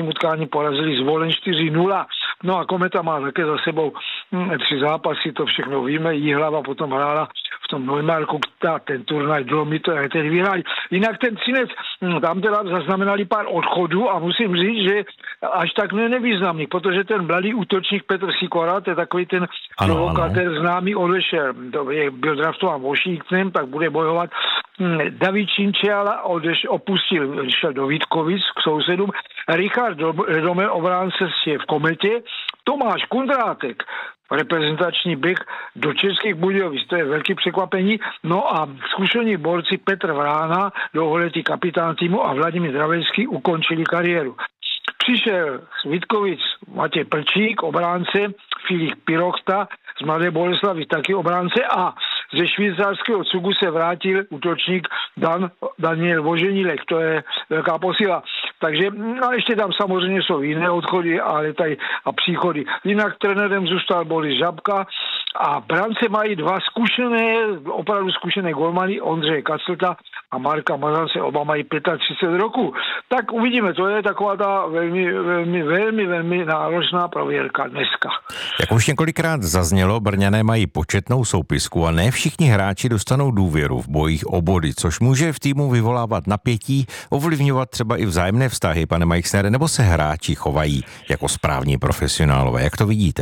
utkání porazili Zvolen 4-0. No a Kometa má také za sebou 3 zápasy, to všechno víme. Jihlava potom hrála v tom Neumarku, ten turnaj Dlomito, a tedy vyhráli. Jinak ten Třinec, tam teda zaznamenali pár odchodů a musím říct, že až tak nevýznamný, protože ten mladý útočník Petr Sikora, to je takový ten provokatér známý, odešel, byl draftován Washingtonem, tak bude bojovat. David Činčiala opustil, šel do Vítkovic k sousedům. Richard Domel, obránce, je v Kometě. Tomáš Kundrátek, reprezentační bek do Českých Budějovic, to je velké překvapení. No a zkušení borci Petr Vrána, dlouholetý kapitán týmu, a Vladimír Dravecký ukončili kariéru. Přišel z Vítkovic Matěj Plčík, obránce, Filip Pirochta, z Mladé Boleslavy taky obránce, a ze švýcarského Cugu se vrátil útočník Daniel Voženílek, to je velká posila. Takže no, ještě tam samozřejmě jsou jiné odchody a příchody. Jinak trenérem zůstal Boris Žabka a brance mají 2 opravdu zkušené golmany, Ondřeje Kaclta a Marka Mazance, oba mají 35 roku. Tak uvidíme, to je taková ta velmi náročná prověrka dneska. Jak už několikrát zaznělo, Brňané mají početnou soupisku a ne všichni hráči dostanou důvěru v bojích o body, což může v týmu vyvolávat napětí, ovlivňovat třeba i vzájemné vztahy, pane Meixnere, nebo se hráči chovají jako správní profesionálové. Jak to vidíte?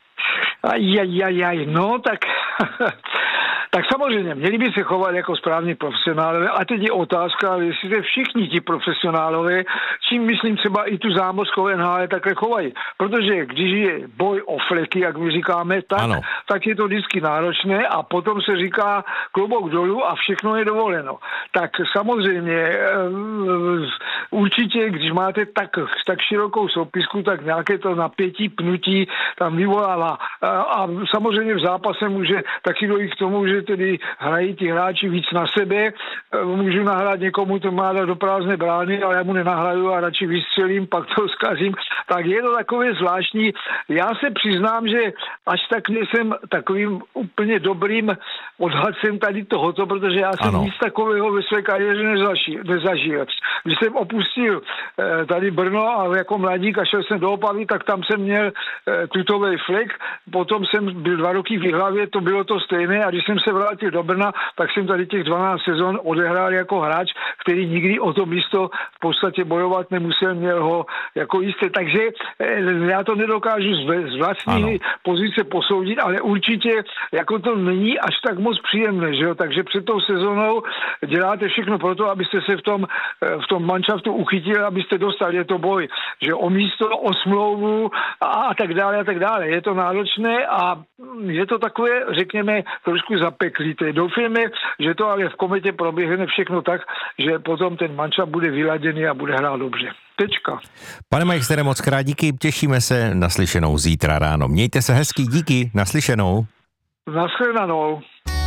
No tak... Tak samozřejmě, měli by se chovat jako správní profesionálové, a teď je otázka, jestli se všichni ti profesionálové, čím myslím třeba i tu zámořskou NHL takhle chovají. Protože když je boj o fleky, jak my říkáme, tak je to vždycky náročné a potom se říká klobouk dolů a všechno je dovoleno. Tak samozřejmě určitě, když máte tak širokou soupisku, tak nějaké to napětí, pnutí tam vyvolává. A samozřejmě v zápase může taky dojít k tomu, že tedy hrají ti hráči víc na sebe. Můžu nahrát někomu, to má dát do prázdné brány, ale já mu nenahraju a radši vystřelím, pak to zkazím. Tak je to takové zvláštní. Já se přiznám, že až tak nejsem takovým úplně dobrým odhadcem tady tohoto, protože já jsem nic takového ve své kariéře nezažil. Když jsem opustil tady Brno a jako mladík a šel jsem do Opavy, tak tam jsem měl tutový flek, potom jsem byl 2 roky v Jihlavě, to bylo to stejné, a když jsem se vrátil do Brna, tak jsem tady těch 12 sezon odehrál jako hráč, který nikdy o to místo v podstatě bojovat nemusel, měl ho jako jisté. Takže já to nedokážu z vlastní pozice posoudit, ale určitě jako to není až tak moc příjemné, že jo? Takže před tou sezónou děláte všechno pro to, abyste se v tom manšaftu uchytili, abyste dostali, je to boj, že o místo, o smlouvu a tak dále a tak dále. Je to náročné a je to takové, řekněme, trošku zapeklité. Doufujeme, že to ale v Kometě proběhne všechno tak, že potom ten manšaft bude vyladěný a bude hrát dobře. Tečka. Pane Meixnere, moc krát díky, těšíme se na slyšenou zítra ráno. Mějte se hezky, díky, naslyšenou. Naschledanou.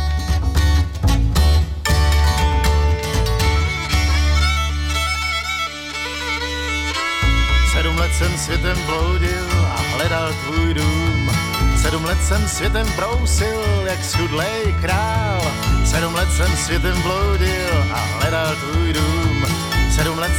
7 let jsem světem bloudil a hledal tvůj dům. 7 let jsem světem brousil, jak schudlej král. 7 let jsem světem bloudil a hledal tvůj dům. 7 let